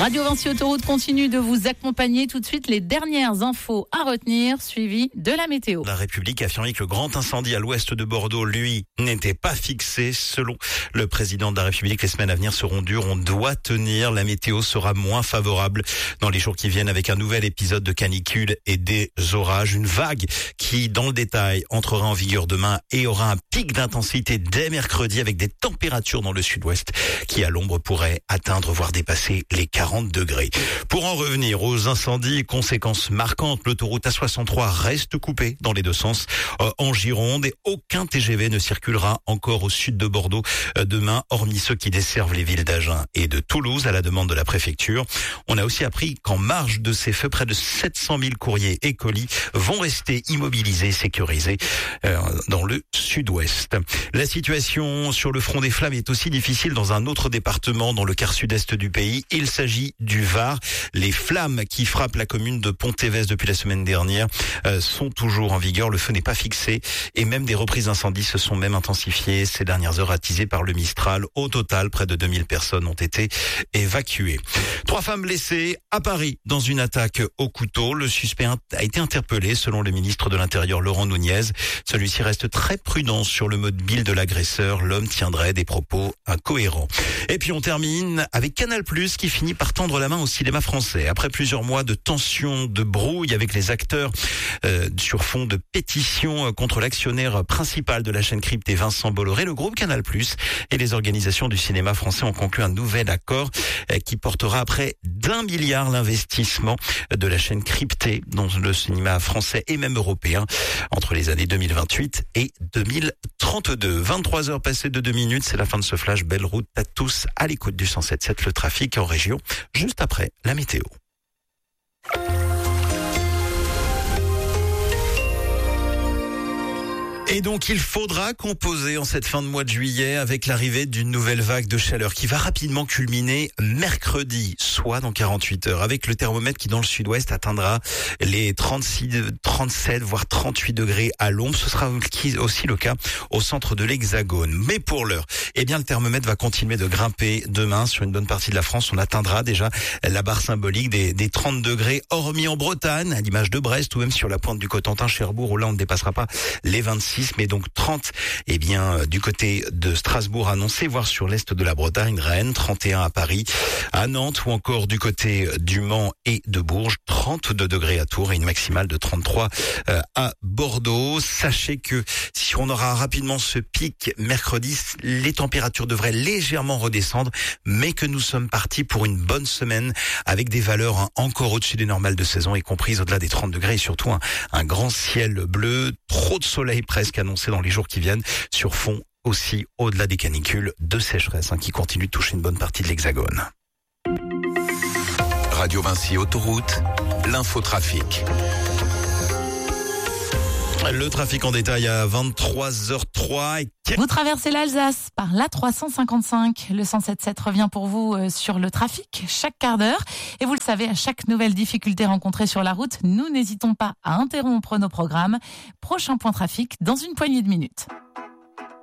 Radio Vinci Autoroute continue de vous accompagner. Tout de suite, les dernières infos à retenir, suivies de la météo. La République a affirmé que le grand incendie à l'ouest de Bordeaux, lui, n'était pas fixé. Selon le président de la République, les semaines à venir seront dures. On doit tenir. La météo sera moins favorable dans les jours qui viennent avec un nouvel épisode de canicule et des orages. Une vague qui, dans le détail, entrera en vigueur demain et aura un pic d'intensité dès mercredi avec des températures dans le sud-ouest qui, à l'ombre, pourraient atteindre, voire dépasser les 40 degrés. Pour en revenir aux incendies, conséquences marquantes, l'autoroute A63 reste coupée dans les deux sens en Gironde et aucun TGV ne circulera encore au sud de Bordeaux demain, hormis ceux qui desservent les villes d'Agen et de Toulouse à la demande de la préfecture. On a aussi appris qu'en marge de ces feux, près de 700 000 courriers et colis vont rester immobilisés, sécurisés dans le sud-ouest. La situation sur le front des flammes est aussi difficile dans un autre département, dans le quart sud-est du pays. Il s'agit du Var. Les flammes qui frappent la commune de Pontévez depuis la semaine dernière sont toujours en vigueur. Le feu n'est pas fixé et même des reprises d'incendie se sont même intensifiées ces dernières heures, attisées par le Mistral. Au total, près de 2000 personnes ont été évacuées. 3 femmes blessées à Paris dans une attaque au couteau. Le suspect a été interpellé selon le ministre de l'Intérieur Laurent Nunez. Celui-ci reste très prudent sur le mobile de l'agresseur. L'homme tiendrait des propos incohérents. Et puis on termine avec Canal+, qui finit par tendre la main au cinéma français. Après plusieurs mois de tensions, de brouille avec les acteurs sur fond de pétition contre l'actionnaire principal de la chaîne cryptée, Vincent Bolloré, le groupe Canal+ et les organisations du cinéma français ont conclu un nouvel accord qui portera à près d'1 milliard l'investissement de la chaîne cryptée dans le cinéma français et même européen entre les années 2028 et 2032. 23 heures passées de 2 minutes, c'est la fin de ce flash. Belle route à tous à l'écoute du 107.7, le trafic en région, juste après la météo. Et donc, il faudra composer en cette fin de mois de juillet avec l'arrivée d'une nouvelle vague de chaleur qui va rapidement culminer mercredi, soit dans 48 heures, avec le thermomètre qui, dans le sud-ouest, atteindra les 36, 37, voire 38 degrés à l'ombre. Ce sera aussi le cas au centre de l'Hexagone. Mais pour l'heure, eh bien, le thermomètre va continuer de grimper demain sur une bonne partie de la France. On atteindra déjà la barre symbolique des 30 degrés, hormis en Bretagne, à l'image de Brest, ou même sur la pointe du Cotentin, Cherbourg, où là, on ne dépassera pas les 26. Mais donc 30, du côté de Strasbourg annoncé, voire sur l'est de la Bretagne, Rennes, 31 à Paris, à Nantes ou encore du côté du Mans et de Bourges, 32 degrés à Tours et une maximale de 33 à Bordeaux. Sachez que si on aura rapidement ce pic mercredi, les températures devraient légèrement redescendre, mais que nous sommes partis pour une bonne semaine avec des valeurs encore au-dessus des normales de saison, y compris au-delà des 30 degrés et surtout un grand ciel bleu, trop de soleil presque annoncé dans les jours qui viennent, sur fond aussi au-delà des canicules de sécheresse qui continuent de toucher une bonne partie de l'Hexagone. Radio Vinci Autoroute, l'infotrafic. Le trafic en détail à 23h03. Vous traversez l'Alsace par l'A355. Le 107.7 revient pour vous sur le trafic chaque quart d'heure. Et vous le savez, à chaque nouvelle difficulté rencontrée sur la route, nous n'hésitons pas à interrompre nos programmes. Prochain point trafic dans une poignée de minutes.